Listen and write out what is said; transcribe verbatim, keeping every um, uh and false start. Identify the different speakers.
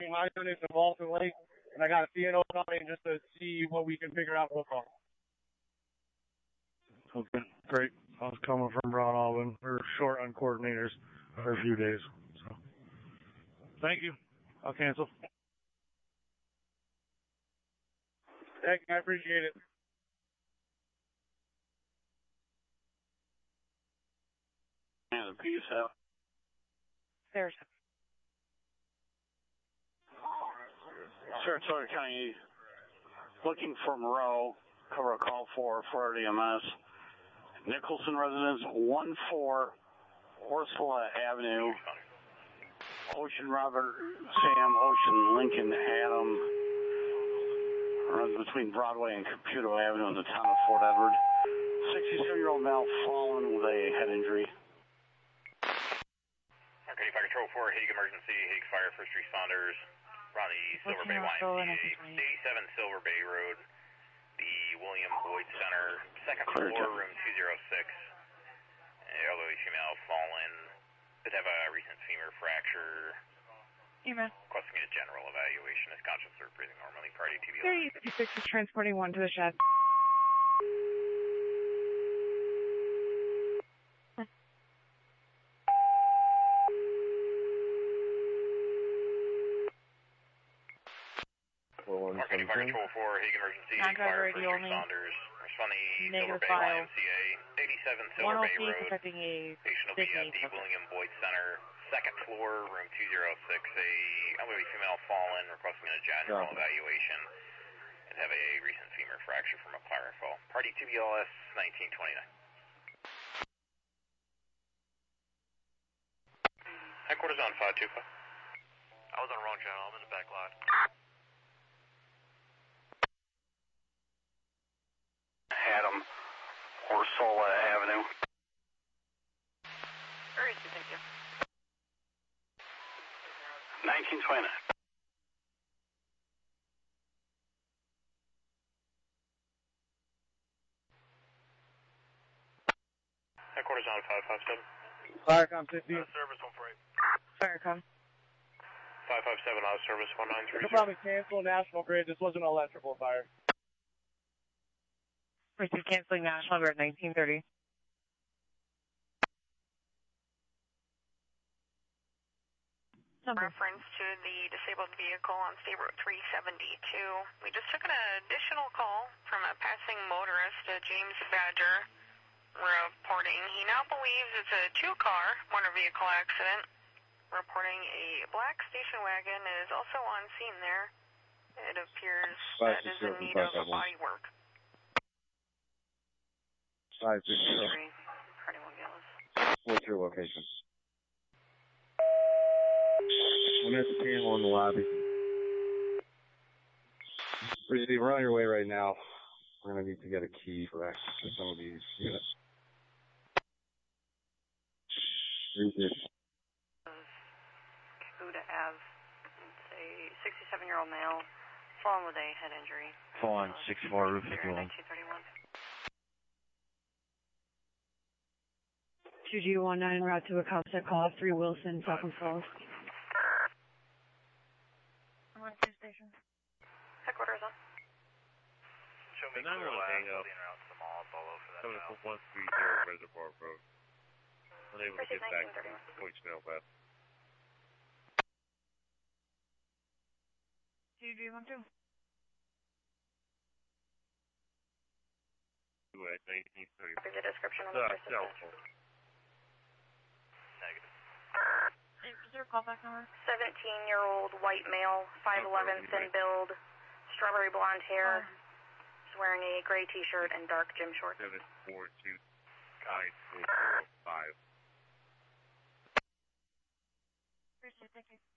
Speaker 1: tracking my units in Walton Lake, and I got a C N O coming just to see what we can figure out so far.
Speaker 2: Okay, great. I was coming from Ron Alvin. We're short on coordinators for a few days. So, thank you. I'll cancel.
Speaker 1: Thank you. I appreciate it.
Speaker 3: Yeah, the peace out.
Speaker 4: There's
Speaker 3: Saratoga County, looking for Moreau, cover a call for Florida E M S. Nicholson residence, one four Ursula Avenue, Ocean Robert, Sam, Ocean, Lincoln, Adam, runs between Broadway and Caputo Avenue in the town of Fort Edward. sixty-seven-year-old male fallen with a head injury.
Speaker 5: Okay, Fire Control four, Hague Emergency, Hague Fire, first responders, around the Silver Bay Y M C A, eighty-seven Silver Bay Road, the William Boyd Center, second floor, room two oh six. Elderly female fallen, could have a recent femur fracture.
Speaker 4: Email.
Speaker 5: Requesting a general evaluation. Is conscious or breathing normally? Party T V.
Speaker 4: thirty fifty-six is transporting one to the shed.
Speaker 5: Marketing Fire Control four, Hague Emergency, Hague Fire, first responders. Responding Silver Bay Y M C A, eighty-seven Silver Bay Road. Patient will be at the William Boyd Center, second floor, room two oh six. A elderly female fallen, requesting a general yeah. evaluation, and have a recent femur fracture from a fire fall. Party T B L S nineteen twenty-nine. Headquarters on five two five. I was on the wrong channel. I'm in the back lot.
Speaker 3: Adam, Ursula Avenue.
Speaker 4: Where is he? Thank you.
Speaker 3: nineteen twenty-nine.
Speaker 5: Headquarters on five five seven.
Speaker 1: Firecom fifteen.
Speaker 5: Uh, service one four eight.
Speaker 4: Firecom.
Speaker 5: five five seven, out of service one nine three zero.
Speaker 1: Could probably cancel National Grid. This wasn't an electrical fire.
Speaker 4: Receive canceling National Grid nineteen thirty.
Speaker 6: Reference to the disabled vehicle on State Road three seventy-two. We just took an additional call from a passing motorist, uh, James Badger, reporting he now believes it's a two-car motor vehicle accident. Reporting a black station wagon is also on scene there. It appears that is in need of body work.
Speaker 7: five six zero. What's your location? I'm at the panel in the lobby. Receive, we're on your way right now. We're going to need to get a key for access to some of these units. Receive.
Speaker 6: Caputo Ave. It's a sixty-seven-year-old male, fallen with a head injury.
Speaker 8: Fallen, sixty-four roof fifty-one.
Speaker 4: two G one nine, route to a contact call three Wilson, Falcon Falls.
Speaker 6: I'm on two station. Headquarters on.
Speaker 5: Show me clear lab, holding around to the mall, follow for that now.
Speaker 7: one three zero Reservoir Road. Unable to get back to voicemail web.
Speaker 4: two G one two.
Speaker 7: nineteen thirty.
Speaker 6: Is the description on the first dispatch?
Speaker 5: Negative.
Speaker 4: Is there a callback number?
Speaker 6: seventeen-year-old white male, five eleven, thin build, strawberry blonde hair, is wearing a gray t-shirt and dark gym shorts.
Speaker 7: seven four two nine four zero five.
Speaker 4: Appreciate it, thank you.